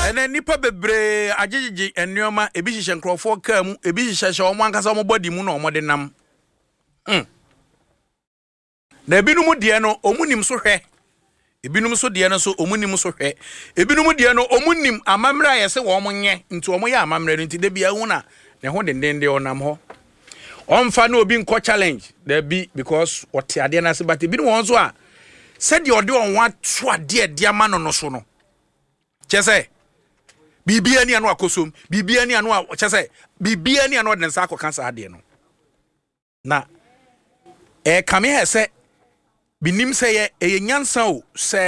ene nipa bebre agegege ennioma ebi hihye nkrofo ka mu ebi hihye omo ankasa omo body mu na omo de nam na ebinum de no omunim so hwe ebinum so de no so omunim so hwe ebinum de no omunim amamra yese wo omo nye nti omo ya amamra no nti de bia hu na ne ho dendende onam ho onfa na obi nko challenge there be because what ade na se but ebinum won so a said de ode on wa to ade ade ama no so no chese bibia ni anu akosom bibia ni anu chese bibia ni anu de nsa akoka sa ade no na kame he se binim se ye nyansa o se